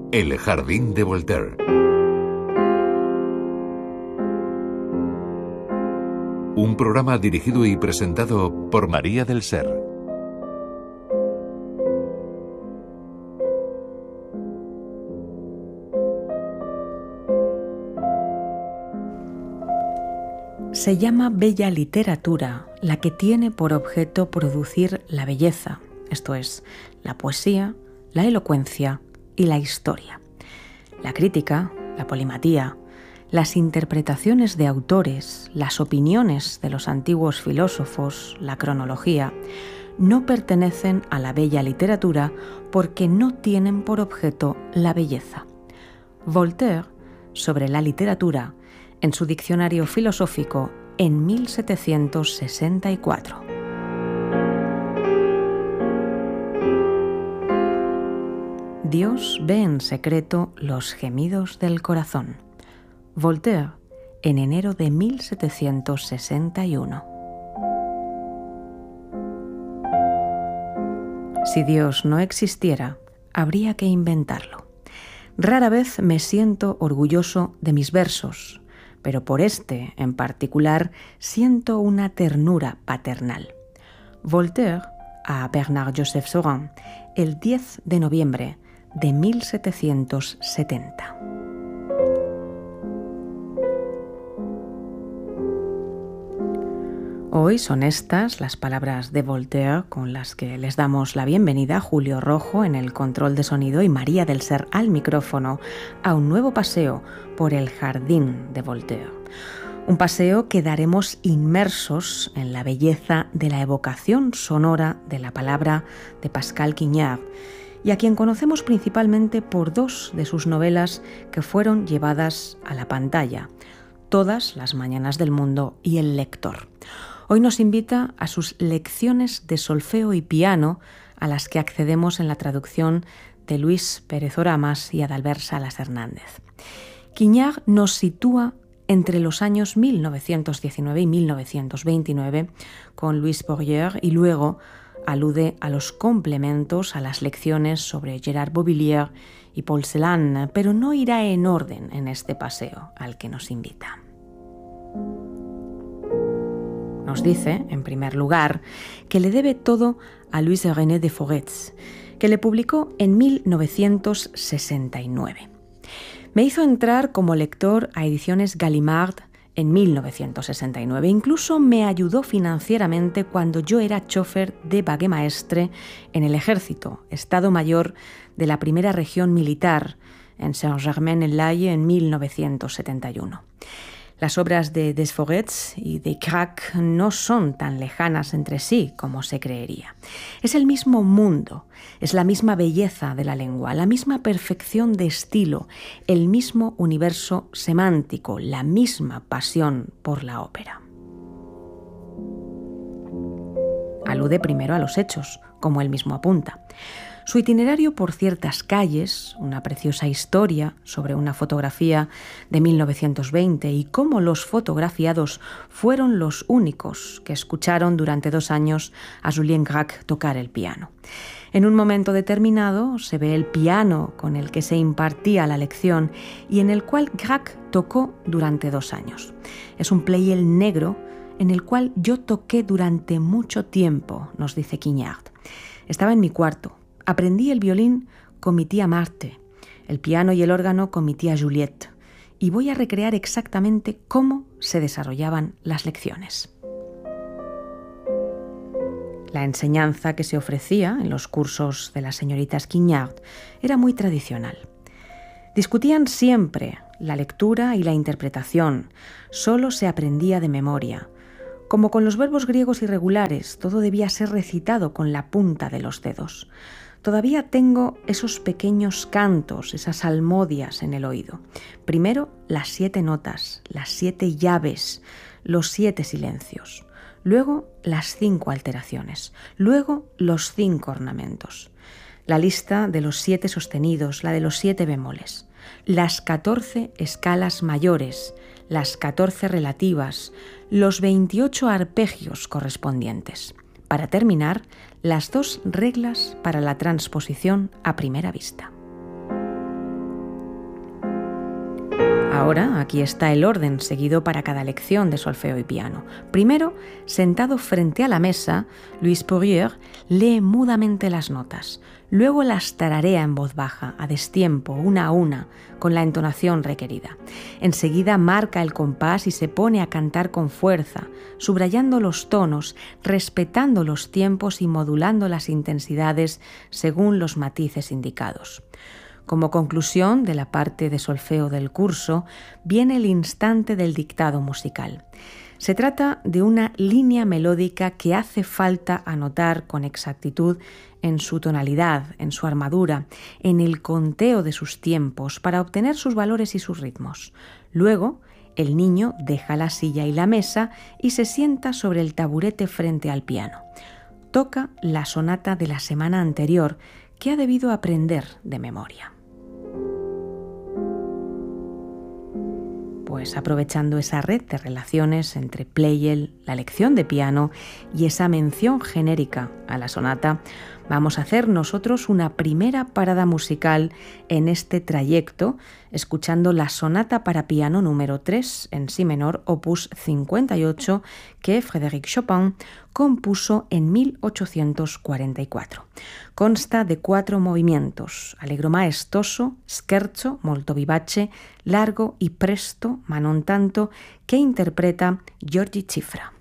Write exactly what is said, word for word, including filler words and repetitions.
El jardín de Voltaire. Un programa dirigido y presentado por María del Ser. Se llama bella literatura la que tiene por objeto producir la belleza, esto es, la poesía, la elocuencia y la historia. La crítica, la polimatía, las interpretaciones de autores, las opiniones de los antiguos filósofos, la cronología, no pertenecen a la bella literatura porque no tienen por objeto la belleza. Voltaire, sobre la literatura, en su diccionario filosófico en mil setecientos sesenta y cuatro. Dios ve en secreto los gemidos del corazón. Voltaire, en enero de mil setecientos sesenta y uno. Si Dios no existiera, habría que inventarlo. Rara vez me siento orgulloso de mis versos, pero por este, en particular, siento una ternura paternal. Voltaire, a Bernard-Joseph Saurin, el diez de noviembre de mil setecientos setenta. Hoy son estas las palabras de Voltaire con las que les damos la bienvenida, Julio Rojo en el control de sonido y María del Ser al micrófono, a un nuevo paseo por el jardín de Voltaire. Un paseo que daremos inmersos en la belleza de la evocación sonora de la palabra de Pascal Quignard, y a quien conocemos principalmente por dos de sus novelas que fueron llevadas a la pantalla, Todas las mañanas del mundo y El lector. Hoy nos invita a sus lecciones de solfeo y piano, a las que accedemos en la traducción de Luis Pérez Oramas y Adalbert Salas Hernández. Quignard nos sitúa entre los años mil novecientos diecinueve y mil novecientos veintinueve con Louis Bourrier y luego alude a los complementos a las lecciones sobre Gérard Beauvilliers y Paul Celan, pero no irá en orden en este paseo al que nos invita. Nos dice, en primer lugar, que le debe todo a Louis René de Forest, que le publicó en mil novecientos sesenta y nueve. Me hizo entrar como lector a Ediciones Gallimard en mil novecientos sesenta y nueve. Incluso me ayudó financieramente cuando yo era chofer de Baguemaestre en el Ejército, Estado Mayor de la Primera Región Militar, en Saint-Germain-en-Laye en mil novecientos setenta y uno. Las obras de Desforets y de Crac no son tan lejanas entre sí como se creería. Es el mismo mundo, es la misma belleza de la lengua, la misma perfección de estilo, el mismo universo semántico, la misma pasión por la ópera. Alude primero a los hechos, como él mismo apunta. Su itinerario por ciertas calles, una preciosa historia sobre una fotografía de mil novecientos veinte y cómo los fotografiados fueron los únicos que escucharon durante dos años a Julien Gracq tocar el piano. En un momento determinado se ve el piano con el que se impartía la lección y en el cual Gracq tocó durante dos años. Es un Pleyel negro en el cual yo toqué durante mucho tiempo, nos dice Quignard. Estaba en mi cuarto. Aprendí el violín con mi tía Marthe, el piano y el órgano con mi tía Juliette, y voy a recrear exactamente cómo se desarrollaban las lecciones. La enseñanza que se ofrecía en los cursos de las señoritas Quignard era muy tradicional. Discutían siempre la lectura y la interpretación, solo se aprendía de memoria. Como con los verbos griegos irregulares, todo debía ser recitado con la punta de los dedos. Todavía tengo esos pequeños cantos, esas salmodias en el oído. Primero las siete notas, las siete llaves, los siete silencios. Luego las cinco alteraciones. Luego los cinco ornamentos. La lista de los siete sostenidos, la de los siete bemoles. Las catorce escalas mayores, las catorce relativas, los veintiocho arpegios correspondientes. Para terminar, las dos reglas para la transposición a primera vista. Ahora, aquí está el orden seguido para cada lección de solfeo y piano. Primero, sentado frente a la mesa, Louis Poirier lee mudamente las notas. Luego las tararea en voz baja, a destiempo, una a una, con la entonación requerida. Enseguida marca el compás y se pone a cantar con fuerza, subrayando los tonos, respetando los tiempos y modulando las intensidades según los matices indicados. Como conclusión de la parte de solfeo del curso, viene el instante del dictado musical. Se trata de una línea melódica que hace falta anotar con exactitud en su tonalidad, en su armadura, en el conteo de sus tiempos para obtener sus valores y sus ritmos. Luego, el niño deja la silla y la mesa y se sienta sobre el taburete frente al piano. Toca la sonata de la semana anterior que ha debido aprender de memoria. Pues aprovechando esa red de relaciones entre Pleyel, la lección de piano y esa mención genérica a la sonata, vamos a hacer nosotros una primera parada musical en este trayecto, escuchando la sonata para piano número tres en si menor, opus cincuenta y ocho, que Frédéric Chopin compuso en mil ochocientos cuarenta y cuatro. Consta de cuatro movimientos: allegro maestoso, scherzo, molto vivace, largo y presto, ma non tanto, que interpreta György Cifra.